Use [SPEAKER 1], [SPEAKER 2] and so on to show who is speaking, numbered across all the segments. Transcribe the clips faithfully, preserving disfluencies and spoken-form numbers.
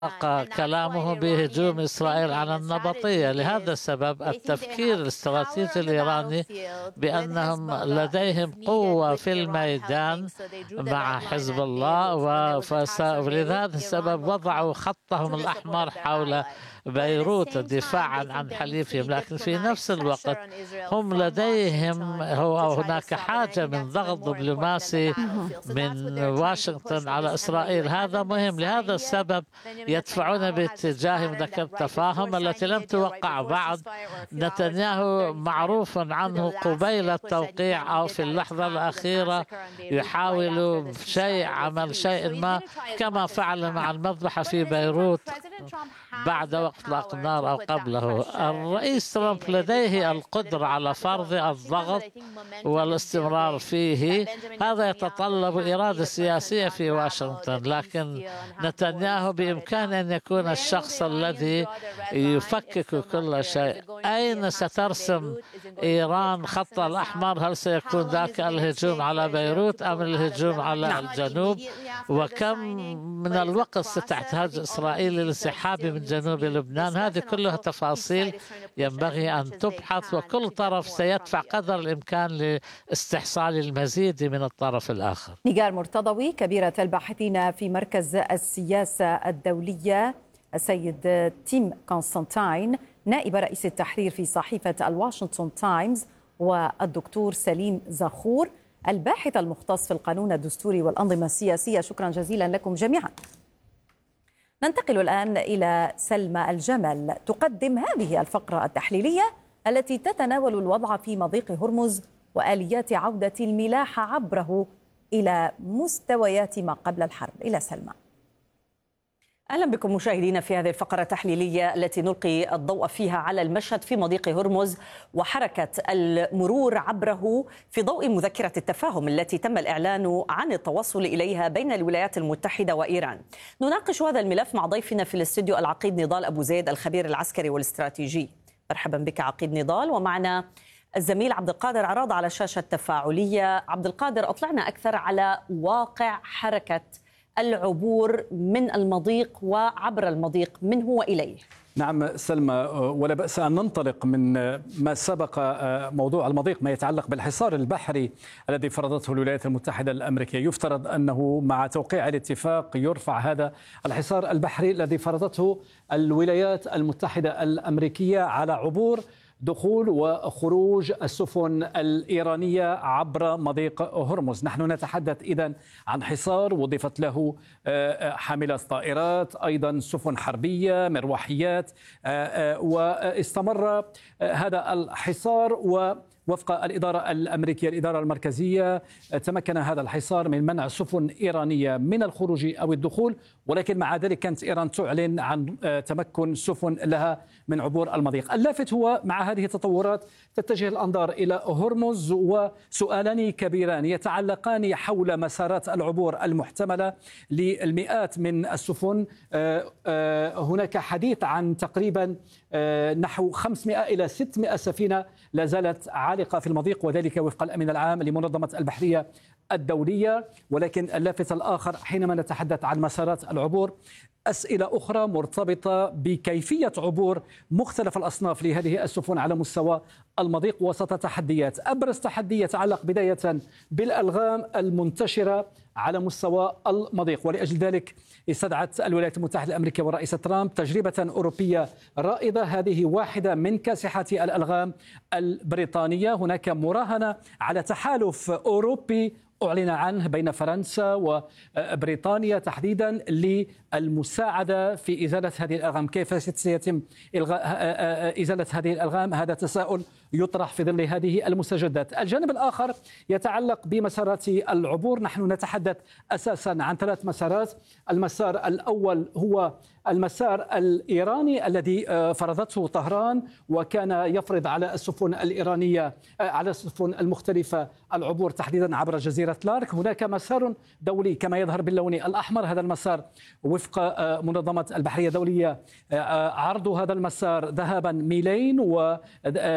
[SPEAKER 1] كلامه بهجوم إسرائيل على النبطية. لهذا السبب التفكير الاستراتيجي الإيراني بأنهم لديهم قوة في الميدان مع حزب الله، ولهذا السبب وضعوا خطهم الأحمر حول بيروت دفاعا عن حليفهم. لكن في نفس الوقت هم لديهم هو هناك حاجة من ضغط دبلوماسي من واشنطن على إسرائيل. هذا مهم. لهذا السبب يدفعون باتجاه مذكرة التفاهم التي لم توقع بعد. نتنياهو معروف عنه قبيل التوقيع أو في اللحظة الأخيرة يحاول شيء عمل شيء ما، كما فعل مع المذبحة في بيروت بعد وقت إطلاق النار أو قبله. الرئيس ترامب لديه القدرة على فرض الضغط والاستمرار فيه. هذا يتطلب إرادة سياسية في واشنطن، لكن نتنياهو بإمكانه أن يكون الشخص الذي يفكك كل شيء. أين سترسم إيران خط الأحمر؟ هل سيكون ذاك الهجوم على بيروت أم الهجوم على الجنوب؟ وكم من الوقت ستحتاج إسرائيل للانسحاب من جنوب لبنان؟ هذه كلها تفاصيل ينبغي أن تبحث، وكل طرف سيدفع قدر الإمكان لاستحصال المزيد من الطرف الآخر.
[SPEAKER 2] نيجار مرتضوي كبيرة الباحثين في مركز السياسة الدولية، السيد تيم كونستانتين نائب رئيس التحرير في صحيفة الواشنطن تايمز، والدكتور سليم زخور الباحث المختص في القانون الدستوري والأنظمة السياسية. شكرا جزيلا لكم جميعا. ننتقل الآن إلى سلمى الجمل تقدم هذه الفقرة التحليلية التي تتناول الوضع في مضيق هرمز وآليات عودة الملاحة عبره إلى مستويات ما قبل الحرب. إلى سلمى.
[SPEAKER 3] أهلا بكم مشاهدينا في هذه الفقرة التحليلية التي نلقي الضوء فيها على المشهد في مضيق هرمز وحركة المرور عبره في ضوء مذكرة التفاهم التي تم الإعلان عن التوصل إليها بين الولايات المتحدة وإيران. نناقش هذا الملف مع ضيفنا في الاستوديو العقيد نضال أبو زيد الخبير العسكري والاستراتيجي. مرحبا بك عقيد نضال. ومعنا الزميل عبد القادر عراض على شاشة تفاعلية. عبد القادر، أطلعنا أكثر على واقع حركة العبور من المضيق وعبر المضيق منه وإليه.
[SPEAKER 4] نعم سلمى، ولا بأس أن ننطلق من ما سبق موضوع المضيق ما يتعلق بالحصار البحري الذي فرضته الولايات المتحدة الأمريكية. يفترض أنه مع توقيع الاتفاق يرفع هذا الحصار البحري الذي فرضته الولايات المتحدة الأمريكية على عبور دخول وخروج السفن الإيرانية عبر مضيق هرمز. نحن نتحدث إذن عن حصار وضفت له حاملات طائرات، أيضا سفن حربية، مروحيات، واستمر هذا الحصار. ووفق الإدارة الأمريكية الإدارة المركزية تمكن هذا الحصار من منع سفن إيرانية من الخروج أو الدخول، ولكن مع ذلك كانت إيران تعلن عن تمكن سفن لها من عبور المضيق. اللافت هو مع هذه التطورات تتجه الأنظار إلى هرمز وسؤالان كبيران يتعلقان حول مسارات العبور المحتملة للمئات من السفن. هناك حديث عن تقريبا نحو خمسمئة إلى ستمئة سفينة لا زالت عالقة في المضيق، وذلك وفق الأمين العام لمنظمة البحرية الدولية. ولكن اللافت الآخر حينما نتحدث عن مسارات العبور أسئلة أخرى مرتبطة بكيفية عبور مختلف الأصناف لهذه السفن على مستوى المضيق وسط تحديات. أبرز تحدي يتعلق بداية بالألغام المنتشرة على مستوى المضيق، ولأجل ذلك استدعت الولايات المتحدة الأمريكية والرئيس ترامب تجربة أوروبية رائدة. هذه واحدة من كاسحات الألغام البريطانية. هناك مراهنة على تحالف أوروبي أعلن عنه بين فرنسا وبريطانيا تحديدا للمساعدة في إزالة هذه الألغام. كيف سيتم إلغاء إزالة هذه الألغام؟ هذا تساؤل يطرح في ظل هذه المستجدات. الجانب الآخر يتعلق بمسارات العبور. نحن نتحدث أساسا عن ثلاث مسارات. المسار الأول هو المسار الإيراني الذي فرضته طهران وكان يفرض على السفن الإيرانية على السفن المختلفة العبور تحديدا عبر جزيرة لارك. هناك مسار دولي كما يظهر باللون الأحمر. هذا المسار وفق منظمة البحرية الدولية عرض هذا المسار ذهابا ميلين وعودة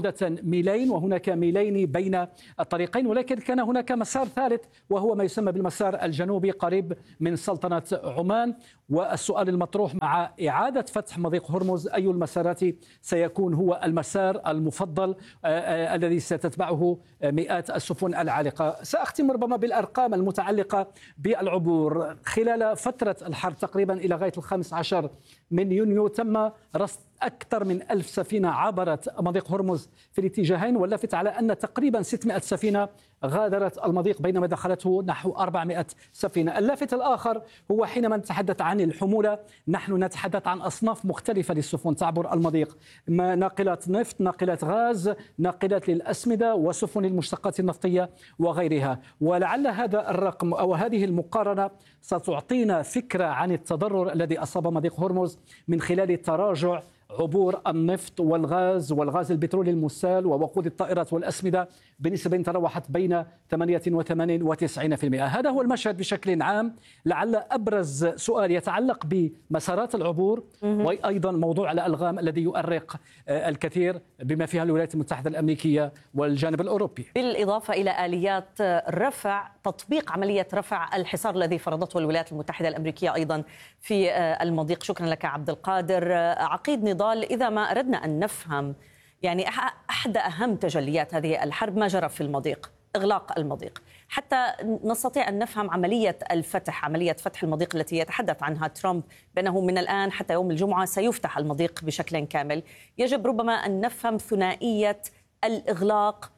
[SPEAKER 4] عودة ميلين، وهناك ميلين بين الطريقين، ولكن كان هناك مسار ثالث وهو ما يسمى بالمسار الجنوبي قريب من سلطنة عمان. والسؤال المطروح مع إعادة فتح مضيق هرمز، أي المسارات سيكون هو المسار المفضل آه الذي ستتبعه مئات السفن العالقة؟ سأختم ربما بالأرقام المتعلقة بالعبور. خلال فترة الحرب تقريبا إلى غاية الخامس عشر من يونيو تم رصد أكثر من ألف سفينة عبرت مضيق هرمز في الاتجاهين، واللافت على أن تقريبا ستمائة سفينة غادرت المضيق بينما دخلته نحو أربعمائة سفينة. اللافت الآخر هو حينما نتحدث عن الحمولة نحن نتحدث عن أصناف مختلفة للسفن تعبر المضيق، ناقلات نفط، ناقلات غاز، ناقلات للأسمدة، وسفن المشتقات النفطية وغيرها. ولعل هذا الرقم أو هذه المقارنة ستعطينا فكرة عن التضرر الذي أصاب مضيق هرمز من خلال تراجع عبور النفط والغاز والغاز البترولي المسال ووقود الطائرات والأسمدة بنسبة تراوحت بين ثمانية وثمانين وتسعين بالمئة. هذا هو المشهد بشكل عام. لعل أبرز سؤال يتعلق بمسارات العبور وأيضا موضوع الألغام الذي يؤرق الكثير بما فيها الولايات المتحدة الأمريكية والجانب الأوروبي،
[SPEAKER 3] بالإضافة إلى آليات رفع تطبيق عملية رفع الحصار الذي فرضته الولايات المتحدة الأمريكية أيضا في المضيق. شكرا لك عبد القادر. عقيد نضال، إذا ما أردنا أن نفهم يعني أحد أهم تجليات هذه الحرب ما جرى في المضيق، إغلاق المضيق، حتى نستطيع أن نفهم عملية الفتح، عملية فتح المضيق التي يتحدث عنها ترامب بأنه من الآن حتى يوم الجمعة سيفتح المضيق بشكل كامل، يجب ربما أن نفهم ثنائية الإغلاق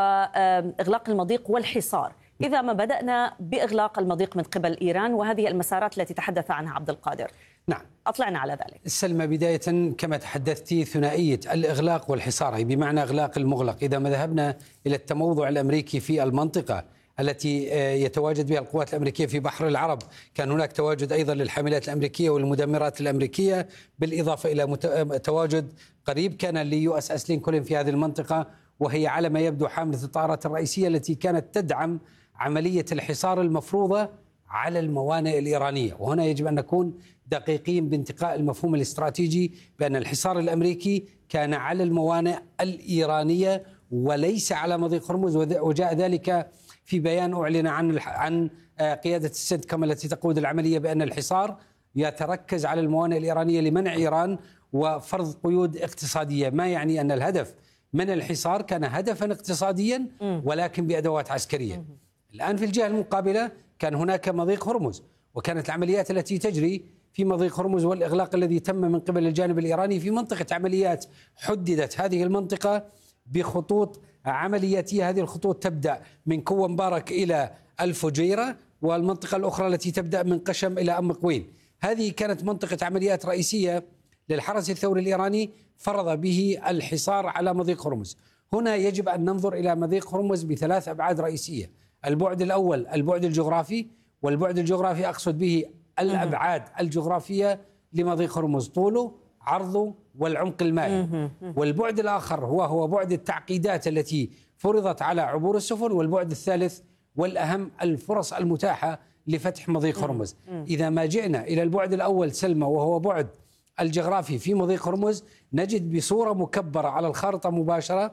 [SPEAKER 3] وإغلاق المضيق والحصار. إذا ما بدأنا بإغلاق المضيق من قبل إيران وهذه المسارات التي تحدث عنها عبد القادر،
[SPEAKER 5] نعم
[SPEAKER 3] أطلعنا على ذلك.
[SPEAKER 5] سلمى، بداية كما تحدثتي ثنائية الإغلاق والحصار، أي بمعنى إغلاق المغلق. إذا ما ذهبنا إلى التموضع الأمريكي في المنطقة التي يتواجد بها القوات الأمريكية في بحر العرب، كان هناك تواجد أيضا للحاملات الأمريكية والمدمرات الأمريكية، بالإضافة إلى تواجد قريب كان ليو اس اس لينكولن في هذه المنطقة، وهي على ما يبدو حاملة الطائرات الرئيسية التي كانت تدعم عملية الحصار المفروضة على الموانئ الإيرانية. وهنا يجب أن نكون دقيقين بانتقاء المفهوم الاستراتيجي بأن الحصار الأمريكي كان على الموانئ الإيرانية وليس على مضيق هرمز، وجاء ذلك في بيان أعلن عن عن قيادة السنتكم التي تقود العملية بأن الحصار يتركز على الموانئ الإيرانية لمنع إيران وفرض قيود اقتصادية، ما يعني أن الهدف من الحصار كان هدفا اقتصاديا ولكن بأدوات عسكرية. الآن في الجهة المقابلة كان هناك مضيق هرمز، وكانت العمليات التي تجري في مضيق هرمز والإغلاق الذي تم من قبل الجانب الإيراني في منطقة عمليات حددت هذه المنطقة بخطوط عملياتية. هذه الخطوط تبدأ من كوة مبارك إلى الفجيرة، والمنطقة الأخرى التي تبدأ من قشم إلى أم قوين. هذه كانت منطقة عمليات رئيسية للحرس الثوري الإيراني فرض به الحصار على مضيق هرمز. هنا يجب أن ننظر إلى مضيق هرمز بثلاث أبعاد رئيسية. البعد الأول البعد الجغرافي، والبعد الجغرافي أقصد به الأبعاد الجغرافية لمضيق هرمز، طوله عرضه والعمق المائي. والبعد الآخر هو هو بعد التعقيدات التي فرضت على عبور السفن، والبعد الثالث والأهم الفرص المتاحة لفتح مضيق هرمز. إذا ما جئنا إلى البعد الأول سلمى وهو بعد الجغرافي في مضيق هرمز، نجد بصورة مكبرة على الخارطة مباشرة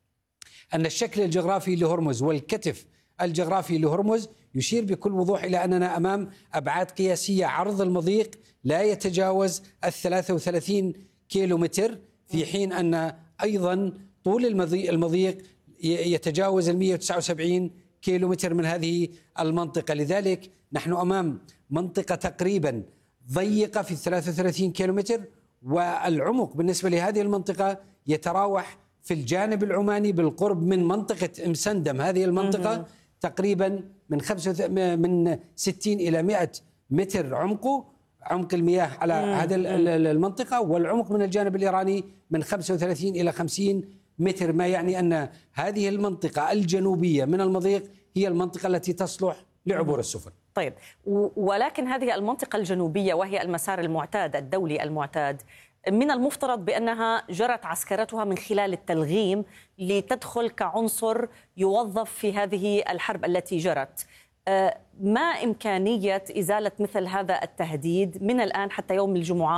[SPEAKER 5] أن الشكل الجغرافي لهرمز والكتف الجغرافي لهرمز يشير بكل وضوح إلى أننا أمام أبعاد قياسية. عرض المضيق لا يتجاوز الثلاثة وثلاثين كيلو متر، في حين أن أيضا طول المضيق يتجاوز المئة وتسعة وسبعين كيلو متر من هذه المنطقة. لذلك نحن أمام منطقة تقريبا ضيقة في الثلاثة وثلاثين كيلو متر، والعمق بالنسبة لهذه المنطقة يتراوح في الجانب العماني بالقرب من منطقة مسندم. هذه المنطقة تقريبا من خمسة من ستين إلى مئة متر عمقه، عمق المياه على هذه المنطقة، والعمق من الجانب الإيراني من خمسة وثلاثين إلى خمسين متر، ما يعني أن هذه المنطقة الجنوبية من المضيق هي المنطقة التي تصلح لعبور السفن.
[SPEAKER 3] طيب، ولكن هذه المنطقة الجنوبية وهي المسار المعتاد الدولي المعتاد، من المفترض بأنها جرت عسكرتها من خلال التلغيم لتدخل كعنصر يوظف في هذه الحرب التي جرت. ما إمكانية إزالة مثل هذا التهديد من الآن حتى يوم الجمعة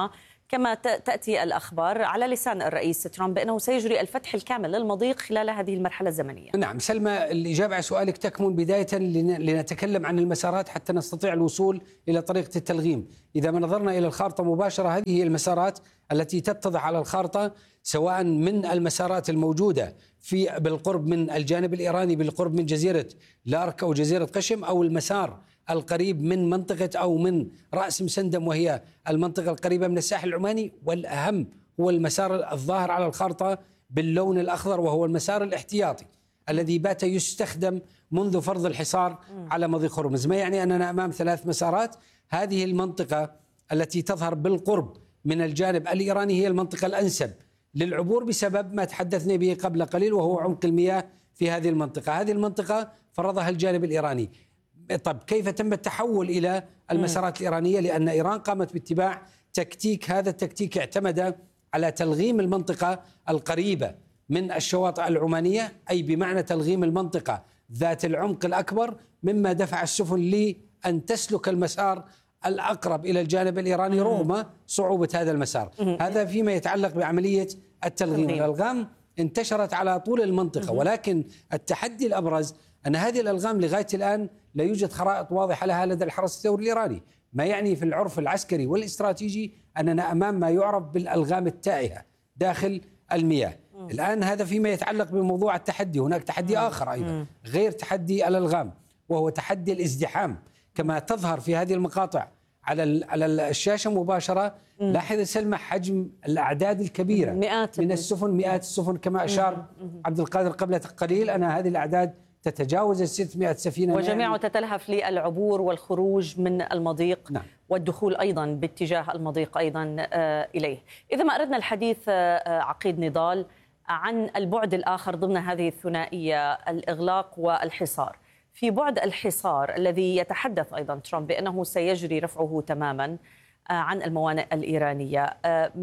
[SPEAKER 3] كما تأتي الأخبار على لسان الرئيس ترامب بأنه سيجري الفتح الكامل للمضيق خلال هذه المرحلة الزمنية.
[SPEAKER 5] نعم سلمى، الإجابة على سؤالك تكمن بداية لنتكلم عن المسارات حتى نستطيع الوصول إلى طريقة التلغيم. إذا ما نظرنا إلى الخارطة مباشرة، هذه هي المسارات التي تتضح على الخارطة، سواء من المسارات الموجودة في بالقرب من الجانب الإيراني بالقرب من جزيرة لارك أو جزيرة قشم، أو المسار القريب من منطقة أو من رأس مسندم وهي المنطقة القريبة من الساحل العماني. والأهم هو المسار الظاهر على الخارطة باللون الأخضر، وهو المسار الاحتياطي الذي بات يستخدم منذ فرض الحصار على مضيق هرمز. ما يعني أننا أمام ثلاث مسارات. هذه المنطقة التي تظهر بالقرب من الجانب الإيراني هي المنطقة الأنسب للعبور بسبب ما تحدثنا به قبل قليل، وهو عمق المياه في هذه المنطقة. هذه المنطقة فرضها الجانب الإيراني. طب كيف تم التحول إلى المسارات الإيرانية؟ لأن إيران قامت باتباع تكتيك، هذا التكتيك اعتمد على تلغيم المنطقة القريبة من الشواطئ العمانية، أي بمعنى تلغيم المنطقة ذات العمق الأكبر، مما دفع السفن لأن تسلك المسار الأقرب إلى الجانب الإيراني رغم صعوبة هذا المسار. هذا فيما يتعلق بعملية التلغيم. الألغام انتشرت على طول المنطقة، ولكن التحدي الأبرز أن هذه الألغام لغاية الآن لا يوجد خرائط واضحة لها لدى الحرس الثوري الإيراني، ما يعني في العرف العسكري والاستراتيجي أننا أمام ما يعرف بالألغام التائهة داخل المياه. الآن هذا فيما يتعلق بموضوع التحدي. هناك تحدي آخر أيضا غير تحدي الألغام، وهو تحدي الازدحام كما تظهر في هذه المقاطع على على الشاشة مباشرة. لاحظ سلمى حجم الأعداد الكبيرة
[SPEAKER 3] مئات
[SPEAKER 5] من السفن، مئات السفن كما أشار عبد القادر قبل قليل، أن هذه الأعداد تتجاوز ستمائة سفينة،
[SPEAKER 3] وجميعها تتلهف للعبور والخروج من المضيق. نعم. والدخول أيضا باتجاه المضيق أيضا إليه. إذا ما أردنا الحديث عقيد نضال عن البعد الآخر ضمن هذه الثنائية، الإغلاق والحصار، في بعد الحصار الذي يتحدث أيضا ترامب بأنه سيجري رفعه تماما عن الموانئ الإيرانية،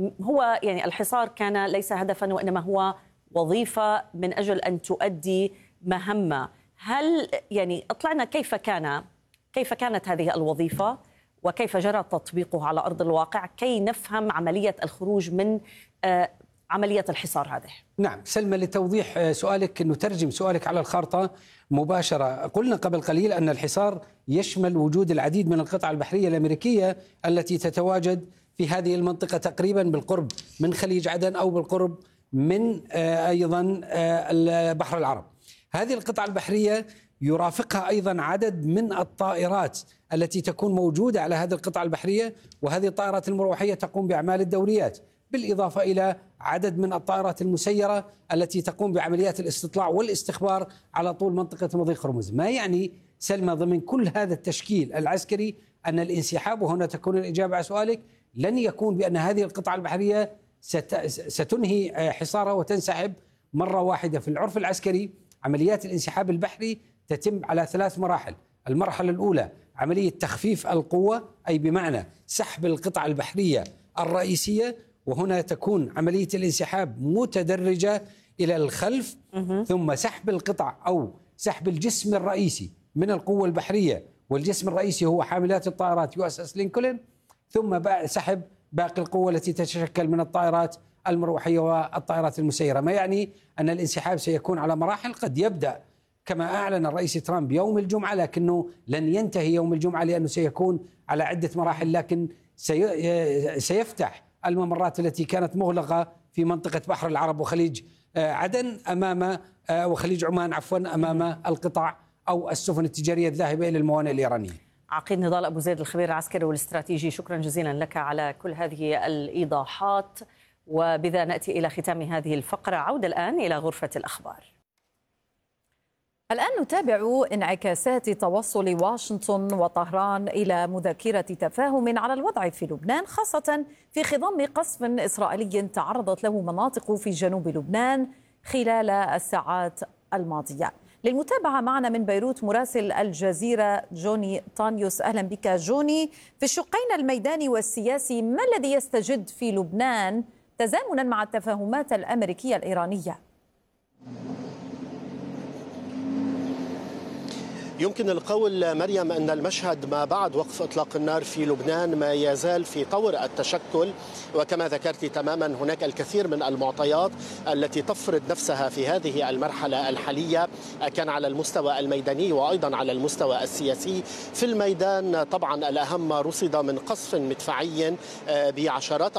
[SPEAKER 3] هو يعني الحصار كان ليس هدفا وإنما هو وظيفة من أجل أن تؤدي مهمة. هل يعني أطلعنا كيف كان كيف كانت هذه الوظيفة وكيف جرى تطبيقه على أرض الواقع كي نفهم عملية الخروج من عملية الحصار هذه؟
[SPEAKER 5] نعم سلمى، لتوضيح سؤالك، نترجم سؤالك على الخارطة مباشرة. قلنا قبل قليل أن الحصار يشمل وجود العديد من القطع البحرية الأمريكية التي تتواجد في هذه المنطقة تقريبا بالقرب من خليج عدن أو بالقرب من أيضا بحر العرب. هذه القطع البحرية يرافقها أيضا عدد من الطائرات التي تكون موجودة على هذه القطع البحرية، وهذه الطائرات المروحية تقوم بأعمال الدوريات، بالإضافة إلى عدد من الطائرات المسيرة التي تقوم بعمليات الاستطلاع والاستخبار على طول منطقة مضيق هرمز. ما يعني سلمى ضمن كل هذا التشكيل العسكري أن الانسحاب، وهنا تكون الإجابة على سؤالك، لن يكون بأن هذه القطع البحرية ستنهي حصارها وتنسحب مرة واحدة. في العرف العسكري عمليات الانسحاب البحري تتم على ثلاث مراحل. المرحلة الأولى عملية تخفيف القوة، أي بمعنى سحب القطع البحرية الرئيسية، وهنا تكون عملية الانسحاب متدرجة إلى الخلف، ثم سحب القطع أو سحب الجسم الرئيسي من القوة البحرية، والجسم الرئيسي هو حاملات الطائرات يو اس اس لينكولن، ثم سحب باقي القوة التي تتشكل من الطائرات المروحية والطائرات المسيرة. ما يعني أن الانسحاب سيكون على مراحل، قد يبدأ كما أعلن الرئيس ترامب يوم الجمعة، لكنه لن ينتهي يوم الجمعة لأنه سيكون على عدة مراحل، لكن سيفتح الممرات التي كانت مغلقة في منطقة بحر العرب وخليج عدن أمام وخليج عمان عفوا أمام القطع أو السفن التجارية الذاهبة إلى الموانئ الإيرانية.
[SPEAKER 3] عقيد نضال أبو زيد الخبير العسكري والاستراتيجي، شكرا جزيلا لك على كل هذه الإيضاحات. وبذا نأتي إلى ختام هذه الفقرة. عودة الآن إلى غرفة الأخبار.
[SPEAKER 2] الآن نتابع انعكاسات توصل واشنطن وطهران إلى مذكرة تفاهم على الوضع في لبنان، خاصة في خضم قصف إسرائيلي تعرضت له مناطق في جنوب لبنان خلال الساعات الماضية. للمتابعة معنا من بيروت مراسل الجزيرة جوني طانيوس. أهلا بك جوني. في الشقين الميداني والسياسي، ما الذي يستجد في لبنان تزامنا مع التفاهمات الأمريكية الإيرانية؟
[SPEAKER 6] يمكن القول مريم أن المشهد ما بعد وقف إطلاق النار في لبنان ما يزال في طور التشكل، وكما ذكرت تماما هناك الكثير من المعطيات التي تفرض نفسها في هذه المرحلة الحالية، كان على المستوى الميداني وأيضا على المستوى السياسي. في الميدان طبعا الأهم ما رصد من قصف مدفعي بعشرات